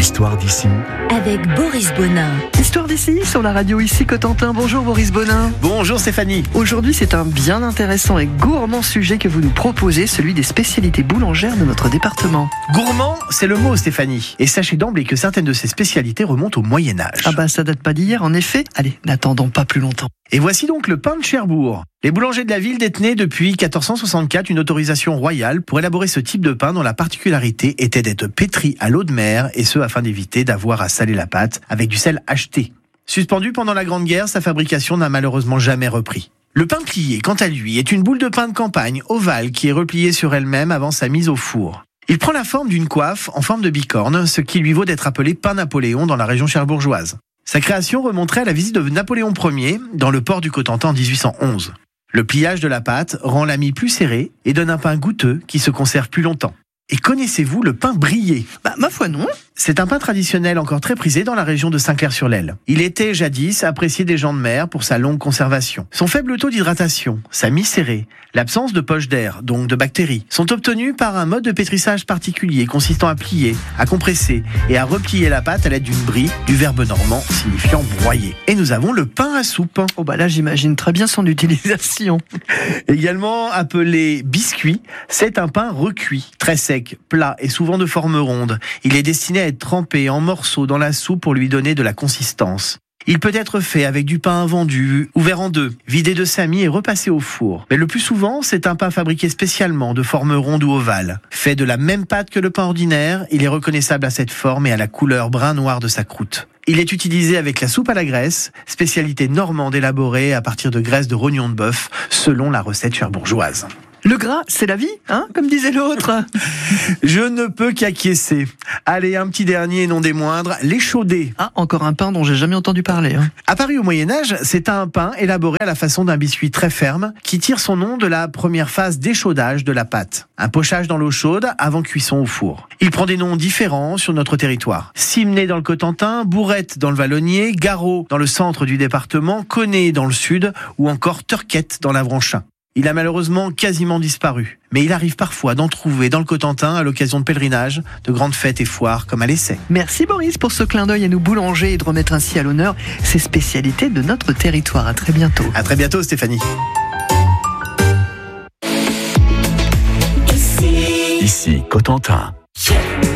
L'histoire d'ici avec Boris Bonin. Histoire d'ici sur la radio ici Cotentin. Bonjour Boris Bonin. Bonjour Stéphanie. Aujourd'hui c'est un bien intéressant et gourmand sujet que vous nous proposez, celui des spécialités boulangères de notre département. Gourmand, c'est le mot Stéphanie. Et sachez d'emblée que certaines de ces spécialités remontent au Moyen-Âge. Ah bah ça date pas d'hier en effet. Allez, n'attendons pas plus longtemps. Et voici donc le pain de Cherbourg. Les boulangers de la ville détenaient depuis 1464 une autorisation royale pour élaborer ce type de pain dont la particularité était d'être pétri à l'eau de mer, et ce afin d'éviter d'avoir à saler la pâte avec du sel acheté. Suspendu pendant la Grande Guerre, sa fabrication n'a malheureusement jamais repris. Le pain plié, quant à lui, est une boule de pain de campagne ovale qui est repliée sur elle-même avant sa mise au four. Il prend la forme d'une coiffe en forme de bicorne, ce qui lui vaut d'être appelé pain Napoléon dans la région cherbourgeoise. Sa création remonterait à la visite de Napoléon Ier dans le port du Cotentin en 1811. Le pliage de la pâte rend la mie plus serrée et donne un pain goûteux qui se conserve plus longtemps. Et connaissez-vous le pain brilé ? Ma foi non. C'est un pain traditionnel encore très prisé dans la région de Saint-Clair-sur-l'Aile. Il était jadis apprécié des gens de mer pour sa longue conservation. Son faible taux d'hydratation, sa mie serrée, l'absence de poche d'air, donc de bactéries, sont obtenus par un mode de pétrissage particulier consistant à plier, à compresser et à replier la pâte à l'aide d'une brie, du verbe normand signifiant broyer. Et nous avons le pain à soupe. Oh bah là j'imagine très bien son utilisation. Également appelé biscuit, c'est un pain recuit, très sec, plat et souvent de forme ronde. Il est destiné à être trempé en morceaux dans la soupe pour lui donner de la consistance. Il peut être fait avec du pain vendu, ouvert en deux, vidé de sa mie et repassé au four. Mais le plus souvent, c'est un pain fabriqué spécialement de forme ronde ou ovale. Fait de la même pâte que le pain ordinaire, il est reconnaissable à cette forme et à la couleur brun-noir de sa croûte. Il est utilisé avec la soupe à la graisse, spécialité normande élaborée à partir de graisse de rognon de bœuf, selon la recette cherbourgeoise. Le gras, c'est la vie, hein, comme disait l'autre. Je ne peux qu'acquiescer. Allez, un petit dernier, non des moindres, l'échaudé. Ah, encore un pain dont j'ai jamais entendu parler. Apparu au Moyen-Âge, c'est un pain élaboré à la façon d'un biscuit très ferme qui tire son nom de la première phase d'échaudage de la pâte. Un pochage dans l'eau chaude avant cuisson au four. Il prend des noms différents sur notre territoire. Simnay dans le Cotentin, Bourrette dans le Vallonnier, Garot dans le centre du département, Connay dans le sud ou encore Turquette dans l'Avranchin. Il a malheureusement quasiment disparu, mais il arrive parfois d'en trouver dans le Cotentin à l'occasion de pèlerinages, de grandes fêtes et foires comme à l'Essai. Merci Boris pour ce clin d'œil à nous boulangers et de remettre ainsi à l'honneur ces spécialités de notre territoire. À très bientôt. À très bientôt Stéphanie. Ici Cotentin.